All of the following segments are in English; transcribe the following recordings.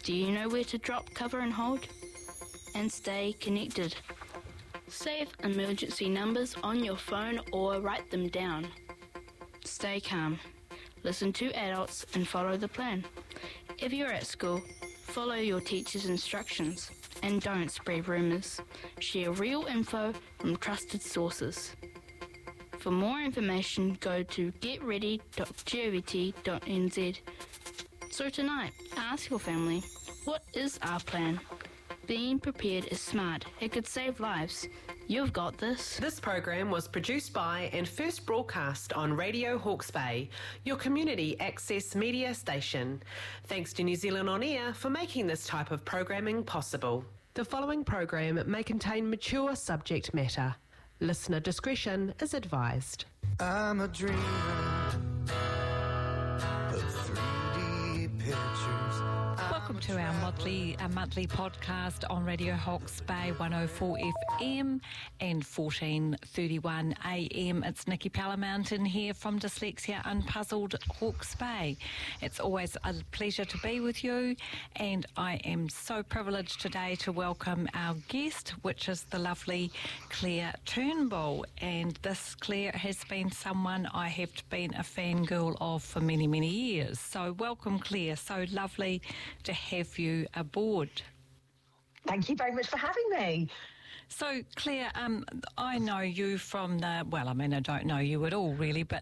Do you know where to drop, cover and hold? And stay connected. Save emergency numbers on your phone or write them down. Stay calm. Listen to adults and follow the plan. If you're at school, follow your teacher's instructions and don't spread rumours. Share real info from trusted sources. For more information, go to getready.govt.nz. So tonight, ask your family, what is our plan? Being prepared is smart. It could save lives. You've got this. This program was produced by and first broadcast on Radio Hawke's Bay, your community access media station. Thanks to New Zealand On Air for making this type of programming possible. The following program may contain mature subject matter. Listener discretion is advised. I'm a dreamer of 3D pictures. Welcome to our monthly podcast on Radio Hawke's Bay 104 FM and 1431 AM. It's Nikki Palamountain here from Dyslexia Unpuzzled Hawke's Bay. It's always a pleasure to be with you, and I am so privileged today to welcome our guest, which is the lovely Claire Turnbull. And this Claire has been someone I have been a fangirl of for many, many years. So welcome, Claire. So lovely to have you aboard. Thank you very much for having me. So, Claire, I know you from I don't know you at all, really, but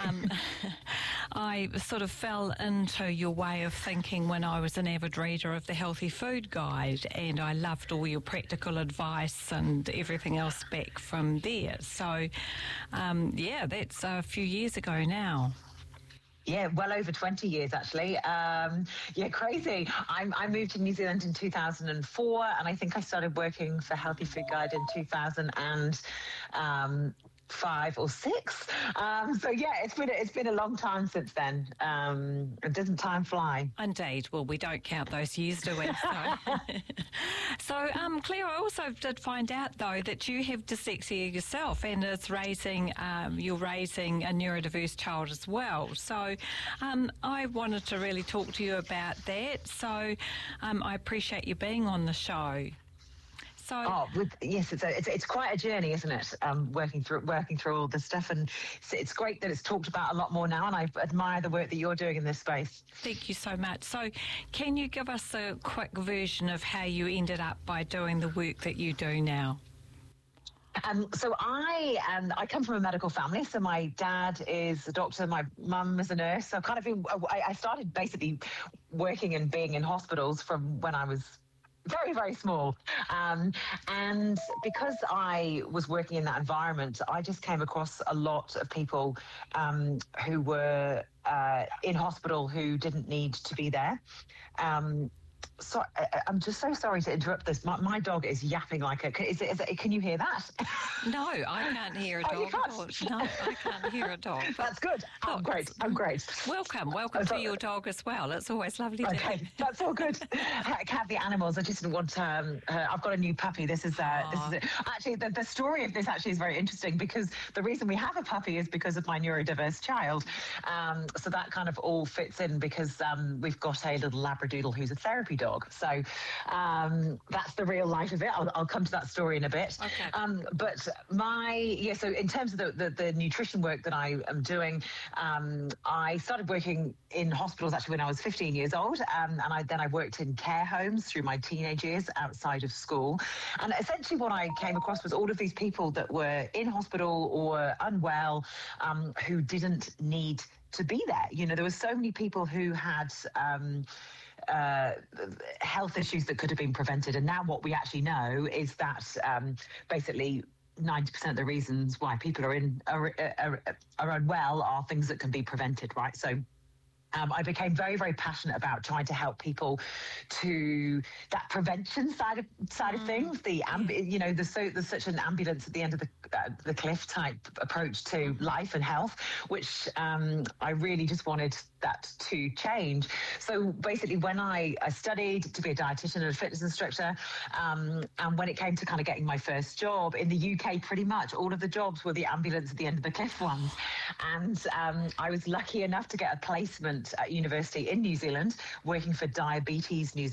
I sort of fell into your way of thinking when I was an avid reader of the Healthy Food Guide, and I loved all your practical advice and everything else back from there. So, that's a few years ago now. Yeah, well over 20 years, actually. Crazy. I moved to New Zealand in 2004, and I think I started working for Healthy Food Guide in 2005 or 6. It's been a long time since then. Doesn't time fly? Indeed. Well, we don't count those years, do we? So, Claire, I also did find out, though, that you have dyslexia yourself, and you're raising a neurodiverse child as well. So I wanted to really talk to you about that. So I appreciate you being on the show. So, it's quite a journey, isn't it? Working through all this stuff, and it's great that it's talked about a lot more now. And I admire the work that you're doing in this space. Thank you so much. So, can you give us a quick version of how you ended up by doing the work that you do now? So I come from a medical family. So my dad is a doctor, my mum is a nurse. So I started basically working and being in hospitals from when I was very, very small. And because I was working in that environment, I just came across a lot of people who were in hospital who didn't need to be there. So I'm just so sorry to interrupt this. My dog is yapping like a... can you hear that? No, I can't hear a dog. You can't? No, I can't hear a dog. That's good. I'm great. Welcome to your dog as well. It's always lovely to hear. That's all good. Cat the animals. I just didn't want I've got a new puppy. This is it. Actually, the story of this actually is very interesting, because the reason we have a puppy is because of my neurodiverse child. So that kind of all fits in, because we've got a little Labradoodle who's a therapy dog. So that's the real life of it. I'll come to that story in a bit. Okay. So in terms of the nutrition work that I am doing, I started working in hospitals actually when I was 15 years old, and I worked in care homes through my teenage years outside of school. And essentially what I came across was all of these people that were in hospital or unwell, who didn't need to be there. You know, there were so many people who had health issues that could have been prevented. And now what we actually know is that basically 90% of the reasons why people are unwell are things that can be prevented, right? So I became very, very passionate about trying to help people to that prevention side of things. There's such an ambulance at the end of the cliff type approach to life and health, which I really just wanted that to change. So basically, when I studied to be a dietitian and a fitness instructor, and when it came to kind of getting my first job in the UK, pretty much all of the jobs were the ambulance at the end of the cliff ones. And I was lucky enough to get a placement at university in New Zealand, working for Diabetes New